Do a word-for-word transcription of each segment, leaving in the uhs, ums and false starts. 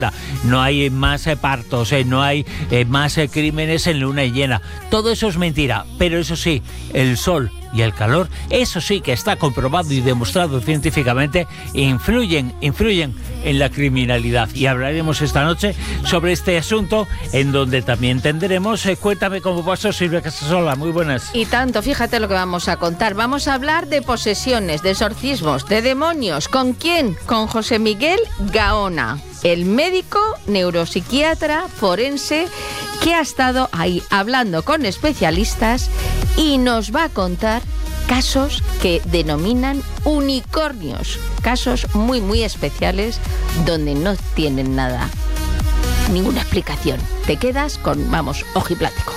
No hay más eh, partos, eh, no hay eh, más eh, crímenes en luna llena. Todo eso es mentira, pero eso sí, el sol y el calor, eso sí que está comprobado y demostrado científicamente, influyen, influyen en la criminalidad. Y hablaremos esta noche sobre este asunto, en donde también tendremos, eh, cuéntame cómo pasó, Silvia Casasola, muy buenas. Y tanto, fíjate lo que vamos a contar. Vamos a hablar de posesiones, de exorcismos, de demonios. ¿Con quién? Con José Miguel Gaona, el médico neuropsiquiatra forense que ha estado ahí hablando con especialistas y nos va a contar casos que denominan unicornios, casos muy muy especiales donde no tienen nada, ninguna explicación. Te quedas con, vamos, ojiplático.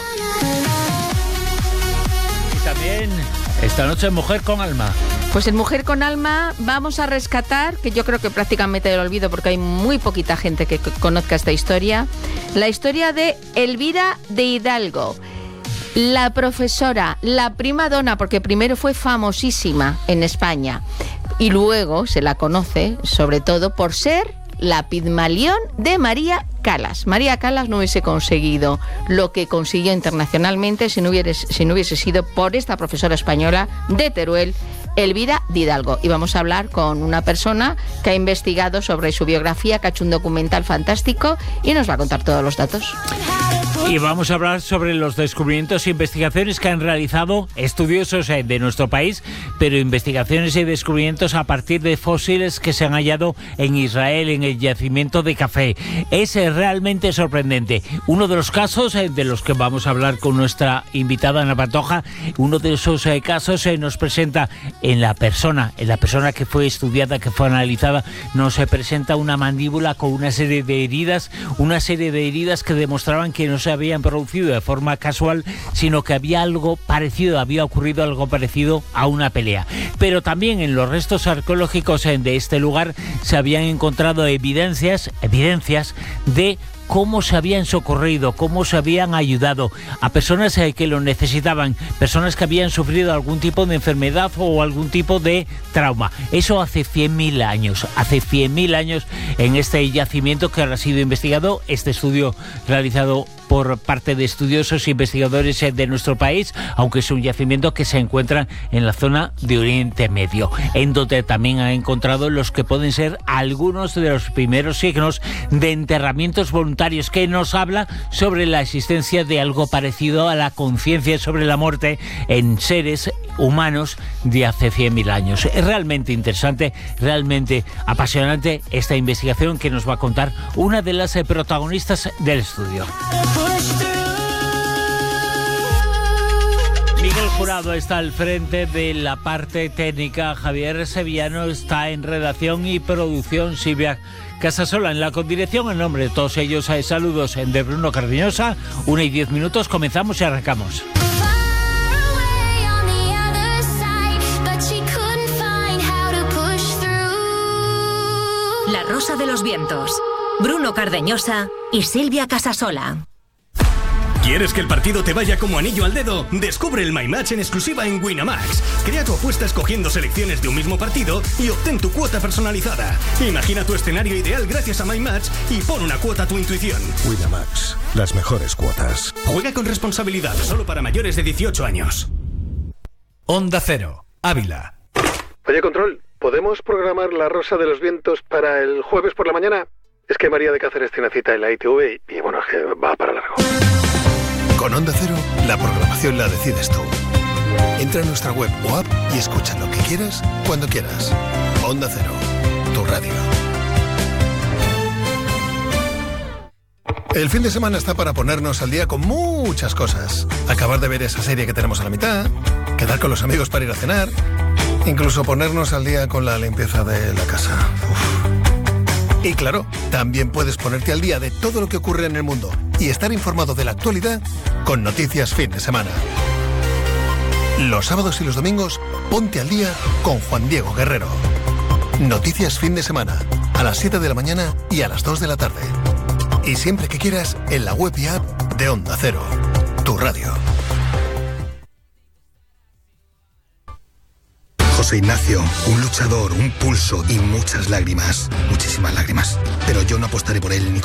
Y también esta noche Mujer con Alma. Pues en Mujer con Alma vamos a rescatar, que yo creo que prácticamente lo olvido porque hay muy poquita gente que conozca esta historia, la historia de Elvira de Hidalgo, la profesora, la prima donna, porque primero fue famosísima en España y luego se la conoce sobre todo por ser la Pigmalión de María Callas. María Callas no hubiese conseguido lo que consiguió internacionalmente si no hubiese, si no hubiese sido por esta profesora española de Teruel, Elvira de Hidalgo. Y vamos a hablar con una persona que ha investigado sobre su biografía, que ha hecho un documental fantástico y nos va a contar todos los datos. Y vamos a hablar sobre los descubrimientos e investigaciones que han realizado estudiosos de nuestro país, pero investigaciones y descubrimientos a partir de fósiles que se han hallado en Israel, en el yacimiento de café. Es realmente sorprendente. Uno de los casos de los que vamos a hablar con nuestra invitada Ana Pantoja, uno de esos casos nos presenta en la persona, en la persona que fue estudiada, que fue analizada, nos presenta una mandíbula con una serie de heridas, una serie de heridas que demostraban que no se habían producido de forma casual, sino que había algo parecido, había ocurrido algo parecido a una pelea. Pero también en los restos arqueológicos de este lugar se habían encontrado evidencias, evidencias de cómo se habían socorrido, cómo se habían ayudado a personas que lo necesitaban, personas que habían sufrido algún tipo de enfermedad o algún tipo de trauma. Eso hace cien mil años, hace cien mil años en este yacimiento que ahora ha sido investigado, este estudio realizado por parte de estudiosos e investigadores de nuestro país, aunque es un yacimiento que se encuentra en la zona de Oriente Medio, en donde también han encontrado los que pueden ser algunos de los primeros signos de enterramientos voluntarios, que nos habla sobre la existencia de algo parecido a la conciencia sobre la muerte en seres humanos de hace cien mil años. Es realmente interesante, realmente apasionante esta investigación que nos va a contar una de las protagonistas del estudio. Miguel Jurado está al frente de la parte técnica, Javier Sevillano está en redacción y producción, Silvia Casasola en la condirección. En nombre de todos ellos, hay saludos de Bruno Cardeñosa. Una y diez minutos, comenzamos y arrancamos. La Rosa de los Vientos, Bruno Cardeñosa y Silvia Casasola. ¿Quieres que el partido te vaya como anillo al dedo? Descubre el My Match en exclusiva en Winamax. Crea tu apuesta escogiendo selecciones de un mismo partido y obtén tu cuota personalizada. Imagina tu escenario ideal gracias a My Match y pon una cuota a tu intuición. Winamax, las mejores cuotas. Juega con responsabilidad, solo para mayores de dieciocho años. Onda Cero, Ávila. Oye, Control, ¿podemos programar La Rosa de los Vientos para el jueves por la mañana? Es que María de Cáceres tiene cita en la I T V y, y bueno, es que va para largo. Con Onda Cero, la programación la decides tú. Entra en nuestra web o app y escucha lo que quieras, cuando quieras. Onda Cero, tu radio. El fin de semana está para ponernos al día con muchas cosas. Acabar de ver esa serie que tenemos a la mitad, quedar con los amigos para ir a cenar, incluso ponernos al día con la limpieza de la casa. Uf. Y claro, también puedes ponerte al día de todo lo que ocurre en el mundo y estar informado de la actualidad con Noticias Fin de Semana. Los sábados y los domingos, ponte al día con Juan Diego Guerrero. Noticias Fin de Semana, a las siete de la mañana y a las dos de la tarde. Y siempre que quieras, en la web y app de Onda Cero, tu radio. José José Ignacio, un luchador, un pulso y muchas lágrimas. Muchísimas lágrimas. Pero yo no apostaré por él ni